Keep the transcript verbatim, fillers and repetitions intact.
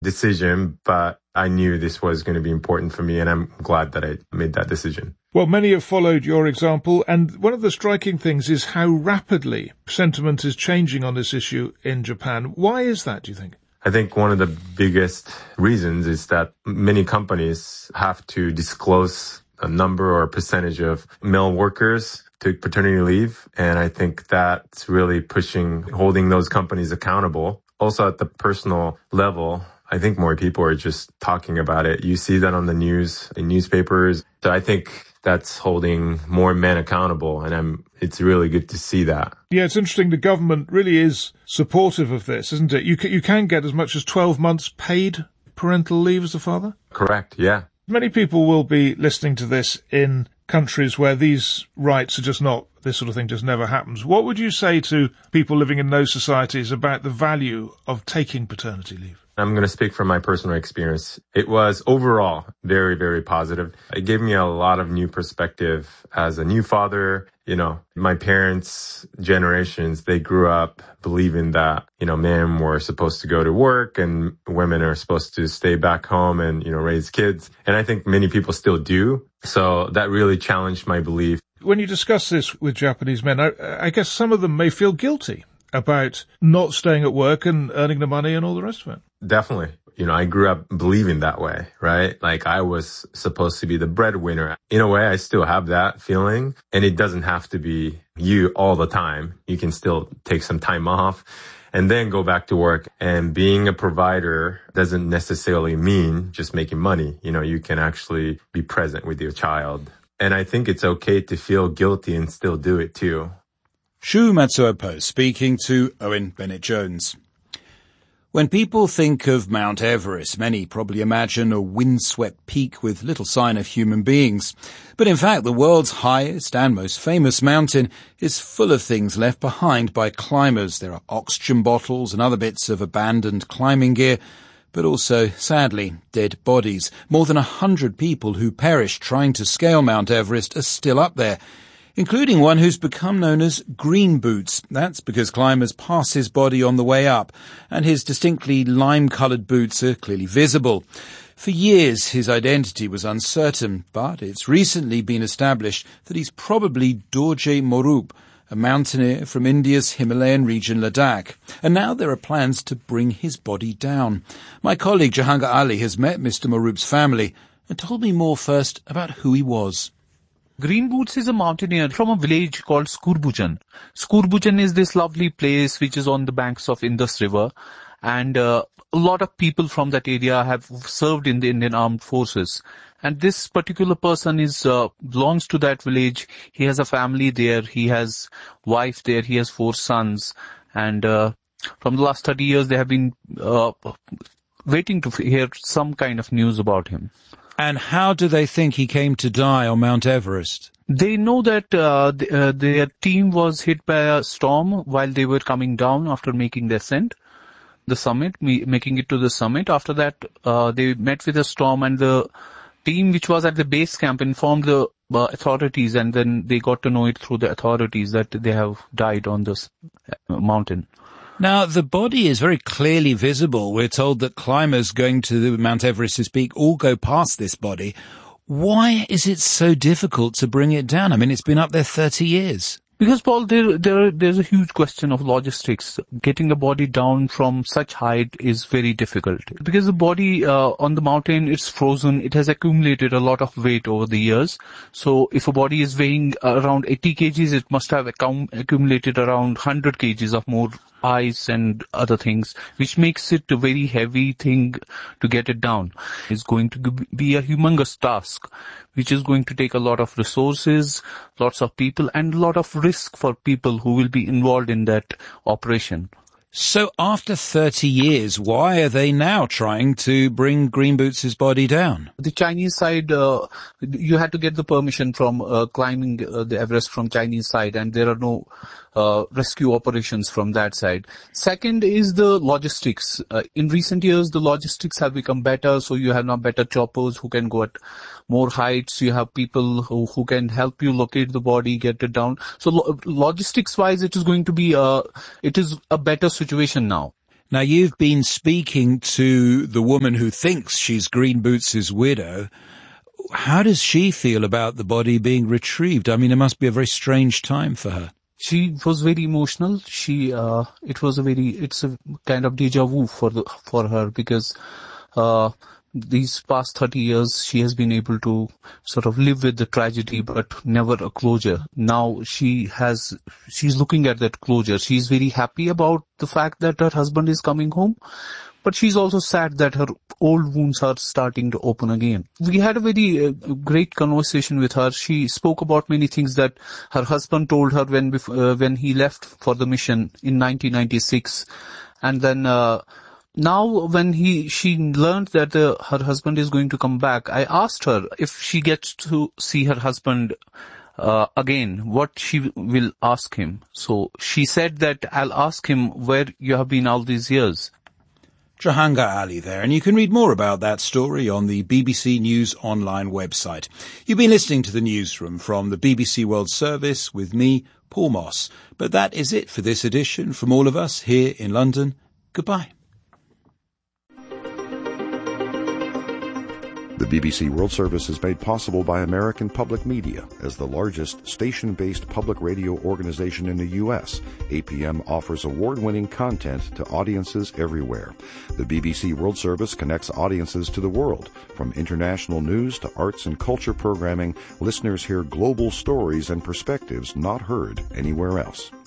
decision, but I knew this was going to be important for me, and I'm glad that I made that decision. Well, many have followed your example, and one of the striking things is how rapidly sentiment is changing on this issue in Japan. Why is that, do you think? I think one of the biggest reasons is that many companies have to disclose a number or a percentage of male workers to paternity leave, and I think that's really pushing, holding those companies accountable. Also at the personal level, I think more people are just talking about it. You see that on the news, in newspapers. So I think that's holding more men accountable, and I'm, it's really good to see that. Yeah, it's interesting. The government really is supportive of this, isn't it? You can, you can get as much as twelve months paid parental leave as a father? Correct, yeah. Many people will be listening to this in countries where these rights are just not, this sort of thing just never happens. What would you say to people living in those societies about the value of taking paternity leave? I'm going to speak from my personal experience. It was overall very, very positive. It gave me a lot of new perspective as a new father. You know, my parents' generations, they grew up believing that, you know, men were supposed to go to work and women are supposed to stay back home and, you know, raise kids. And I think many people still do. So that really challenged my belief. When you discuss this with Japanese men, I, I guess some of them may feel guilty about not staying at work and earning the money and all the rest of it. Definitely. You know, I grew up believing that way, right? Like I was supposed to be the breadwinner. In a way, I still have that feeling, and it doesn't have to be you all the time. You can still take some time off and then go back to work. And being a provider doesn't necessarily mean just making money. You know, you can actually be present with your child. And I think it's okay to feel guilty and still do it too. Shu Matsuopo speaking to Owen Bennett-Jones. When people think of Mount Everest, many probably imagine a windswept peak with little sign of human beings. But in fact, the world's highest and most famous mountain is full of things left behind by climbers. There are oxygen bottles and other bits of abandoned climbing gear, but also, sadly, dead bodies. More than a hundred people who perished trying to scale Mount Everest are still up there, including one who's become known as Green Boots. That's because climbers pass his body on the way up, and his distinctly lime-coloured boots are clearly visible. For years, his identity was uncertain, but it's recently been established that he's probably Dorje Morup, a mountaineer from India's Himalayan region, Ladakh. And now there are plans to bring his body down. My colleague Jahangir Ali has met Mister Morup's family and told me more first about who he was. Green Boots is a mountaineer from a village called Skurbujan. Skurbujan is this lovely place which is on the banks of Indus River, and uh, a lot of people from that area have served in the Indian Armed Forces. And this particular person is uh, belongs to that village. He has a family there. He has wife there. He has four sons. And uh, from the last thirty years, they have been uh, waiting to hear some kind of news about him. And how do they think he came to die on Mount Everest? They know that uh, th- uh, their team was hit by a storm while they were coming down after making the ascent, the summit, me- making it to the summit. After that, uh, they met with a storm, and the team which was at the base camp informed the uh, authorities, and then they got to know it through the authorities that they have died on this mountain. Now, the body is very clearly visible. We're told that climbers going to Mount Everest's peak all go past this body. Why is it so difficult to bring it down? I mean, it's been up there thirty years. Because, Paul, there, there, there's a huge question of logistics. Getting the body down from such height is very difficult. Because the body uh, on the mountain, it's frozen. It has accumulated a lot of weight over the years. So if a body is weighing around eighty kilograms, it must have accum- accumulated around one hundred kilograms of more ice and other things, which makes it a very heavy thing to get it down. It's going to be a humongous task, which is going to take a lot of resources, lots of people, and a lot of risk for people who will be involved in that operation. So after thirty years, why are they now trying to bring Green Boots' body down? The Chinese side, uh, you had to get the permission from uh, climbing uh, the Everest from Chinese side, and there are no uh, rescue operations from that side. Second is the logistics. Uh, in recent years, the logistics have become better, so you have now better choppers who can go at more heights. You have people who, who can help you locate the body, get it down. So lo- logistics-wise, it is going to be a, it is a better situation now. Now, you've been speaking to the woman who thinks she's Green Boots' widow. How does she feel about the body being retrieved? I mean, it must be a very strange time for her. She was very emotional. She, uh, it was a very, it's a kind of deja vu for the, for her because, uh, these past thirty years, she has been able to sort of live with the tragedy, but never a closure. Now she has, she's looking at that closure. She's very happy about the fact that her husband is coming home, but she's also sad that her old wounds are starting to open again. We had a very uh, great conversation with her. She spoke about many things that her husband told her when, uh, when he left for the mission in nineteen ninety-six. And then, uh, Now, when he, she learned that uh, her husband is going to come back, I asked her if she gets to see her husband uh, again, what she will ask him. So she said that I'll ask him where you have been all these years. Jahangir Ali there, and you can read more about that story on the B B C News online website. You've been listening to the Newsroom from the B B C World Service with me, Paul Moss. But that is it for this edition. From all of us here in London, goodbye. The B B C World Service is made possible by American Public Media. As the largest station-based public radio organization in the U S, A P M offers award-winning content to audiences everywhere. The B B C World Service connects audiences to the world. From international news to arts and culture programming, listeners hear global stories and perspectives not heard anywhere else.